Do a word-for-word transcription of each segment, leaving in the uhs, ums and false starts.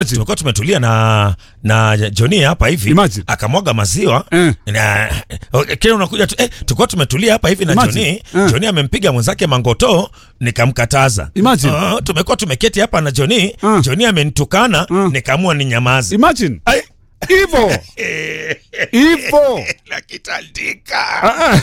Tulikuwa tumetulia na na Johnny hapa hivi, akamwaga maziwa eh. na kile unakuja tu, eh, tulikuwa tumetulia hapa hivi na Johnny eh. Johnny amempiga mwenzake mangoto, nikamkataza. Uh, tumekuwa tumeketi hapa na Johnny uh. Johnny amenitukana uh. nikaamua ni nyamazi. Imagine Ivo Ivo lakitandika. Ah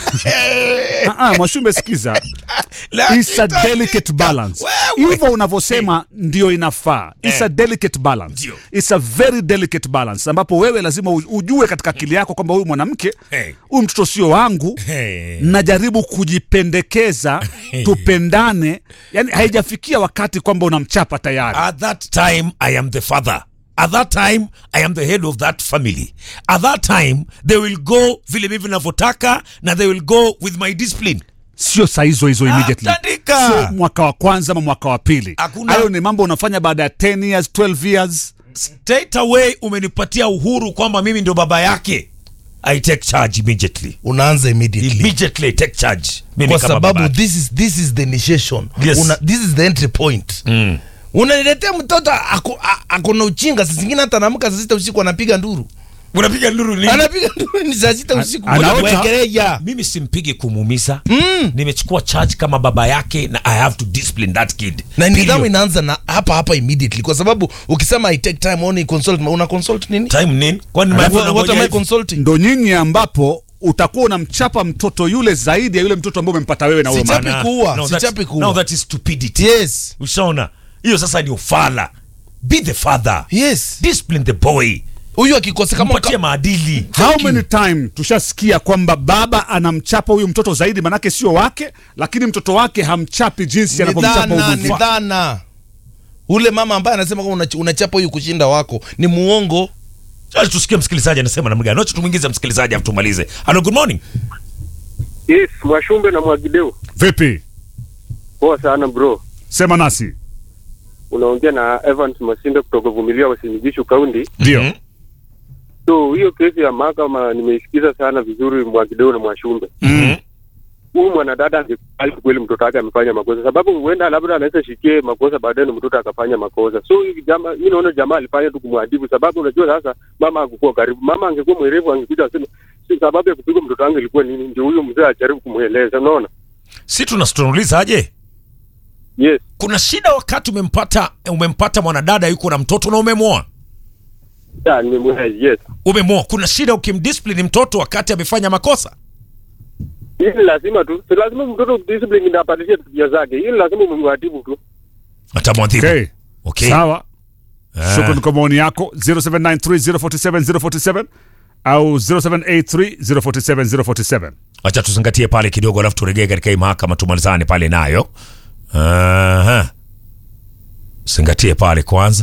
ah ah, Mwashumbe sikiza. It's a delicate balance. Ivo unavosema ndio inafaa. It's a delicate balance. It's a very delicate balance ambapo wewe lazima ujue katika akili yako kwamba huyu mwanamke, huyu mtoto sio wangu, najaribu kujipendekeza tupendane. Yani haijafikia wakati kwamba unamchapa tayari. At that time I am the father. At that time, I am the head of that family. At that time, they will go vile mimi ninavyotaka na they will go with my discipline. Sio saa hizo hizo immediately. Sio mwaka wa kwanza ama mwaka wa pili. Hayo ni mambo unafanya baada ya ten years, twelve years. Straight away umenipatia uhuru kwamba mimi ndio baba yake. I take charge immediately. Unaanza immediately. Immediately take charge. Mimi kwa sababu this is this is the initiation. Yes. Una, this is the entry point. Mm. Unaniletea mtoto ako ako na uchinga, sasa zingine hata anaamka saa sita usiku anapiga nduru. Unapiga nduru nini? Anapiga nduru ni saa sita usiku. Anawekelea. Mimi simpigi kumuumiza. Mm. Nimechukua charge kama baba yake na I have to discipline that kid. Na nidhamu inaanza na hapa hapa immediately, kwa sababu ukisema I take time only consult, una consult nini? Time nini? Kwani what am I consulting? Ndo nyinyi ambapo utakuwa unamchapa mtoto yule zaidi ya yule mtoto ambaye umempata wewe na wewe. Sichapi kuua, no, sichapi kuua. No, that is stupidity. Yes. Ushaona? Hiyo sasa ni ufala. Be the father. Yes. Discipline the boy. Huyu akikosa kama mpatie maadili. How many time tushasikia kwamba baba anamchapa huyu mtoto zaidi manake sio wake, lakini mtoto wake hamchapi jinsi anavyomchapa huyu mtoto. Ni dhana. Ule mama ambaye anasema kama unachapa huyu kushinda wako ni muongo. Sasa tusikie msikilizaji anasema namna gani. Acha tumuingize msikilizaji afu tumalize. Hello, good morning. Yes, Mwashumbe na Mwagideo. Vipi? Poa sana bro. Sema nasi. Unaongea na Evans Masinde kutoka Vumilia Wasinigishu County. Ndio. So hiyo kesi ya mahakama nimeisikiza sana vizuri Mwagideo na Mwashumbe. Mhm. Huyu mwanadada angekubali kweli mtoto wake amefanya makosa, sababu huenda labda anaweza shikie makosa baadaye na mtoto akafanya makosa. So hivi jamaa, mimi naona jamaa alifanya tu kumwadhibu, sababu unajua sasa mama hakuwa karibu. Mama angekuwa mwerevu angekuja aseme si sababu ya kupiga mtoto wangu ilikuwa nini, ndio huyo mzee ajaribu kumueleza, unaona? Si tunasitunuliza aje? Yes. Kuna shida wakati umempata umempata mwanadada yuko na mtoto na umemwoa? Ya, nimemwoa, yes. Umemwoa. Kuna shida ukimdiscipline mtoto wakati amefanya makosa? Hili lazima tu, si lazima mtoto discipline inapatishia tabia zake. Hili lazima umemwadhibu tu. Atamwadhibu. Okay. Okay. Sawa. Ah. Shukrani kwa maoni yako. zero seven nine three zero four seven zero four seven au zero seven eight three zero four seven zero four seven. Acha tuzingatie pale kidogo alafu turejee katika mahakama tumalizane pale nayo. Aha. Zingatie pale kwanza.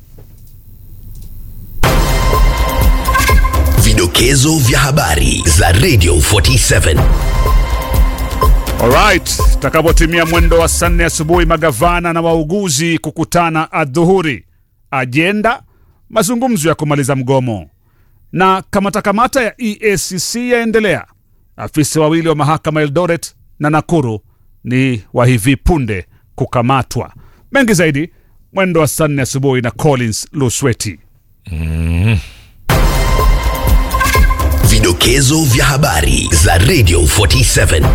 Vidokezo vya habari za Radio forty-seven. Alright, takapotimia mwendo wa saa nne asubuhi magavana na wauguzi kukutana adhuhuri. Agenda mazungumzo ya kumaliza mgomo. Na kamata kamata ya E A C C yaendelea. Afisa wawili wa mahakama Eldoret na Nakuru ni wa hivi punde kukamatwa. Mengi zaidi mwendo wa saa nne asubuhi na Collins Lusweti. Mm. Vidokezo vya habari za Radio forty-seven.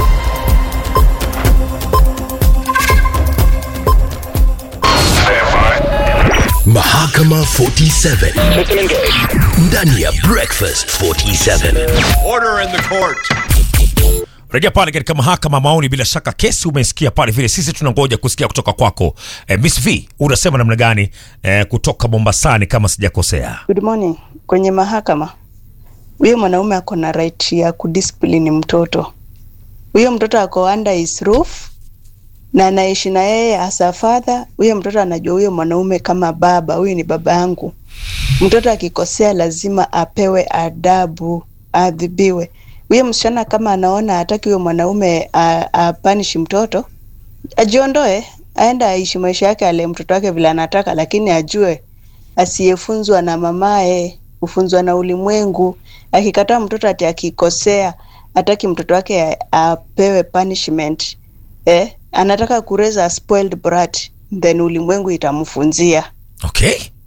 Mahakama forty-seven. Ndani ya Breakfast forty-seven. Order in the court. Rejea pale katika mahakama maoni, bila shaka kesi umesikia pale vile sisi tunangoja kusikia kutoka kwako. Eh, Miss V, unasema namna gani eh, kutoka Mombasani kama sijakosea? Good morning. Kwenye mahakama huyo mwanaume ako na right ya kudiscipline mtoto. Huyo mtoto ako under his roof na anaishi na yeye as a father. Huyo mtoto anajua huyo mwanaume kama baba, huyu ni baba yangu. Mtoto akikosea lazima apewe adabu, adhibiwe. Huyo msichana kama anaona hataki huyo mwanaume apanish mtoto, ajiondoe, aenda aishi maisha yake ale mtoto wake vile anataka, lakini ajue asiyefunzwa na mamae, ufunzwa na ulimwengu. Akikataa mtoto ati akikosea hataki mtoto wake apewe punishment, eh, anataka kureza spoiled brat, then ulimwengu itamfunzia. Okay.